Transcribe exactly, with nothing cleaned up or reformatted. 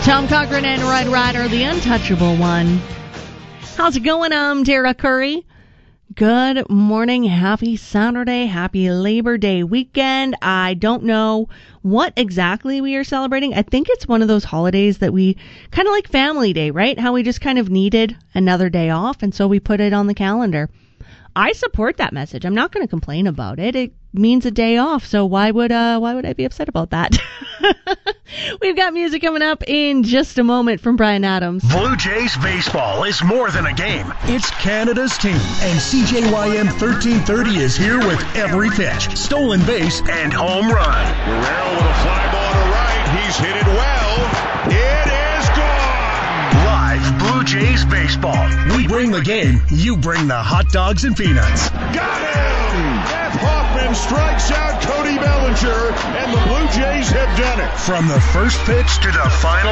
Tom Cochran and Red Rider, the untouchable one. How's it going? I'm Tara Curry. Good morning. Happy Saturday. Happy Labor Day weekend. I don't know what exactly we are celebrating. I think it's one of those holidays that we kind of like Family Day, right? How we just kind of needed another day off, and so we put it on the calendar. I support that message. I'm not going to complain about it. It means a day off, so why would uh why would I be upset about that? We've got music coming up in just a moment from Bryan Adams. Blue Jays baseball is more than a game. It's Canada's team, and C J Y M thirteen thirty is here with every pitch, stolen base, and home run. Guerrero with a fly ball to right. He's hit it well. It is gone. Live Blue Jays baseball. We bring the game. You bring the hot dogs and peanuts. Got him! Jeff Hoffman strikes out Cody Bellinger, and the Blue Jays have done it. From the first pitch to the final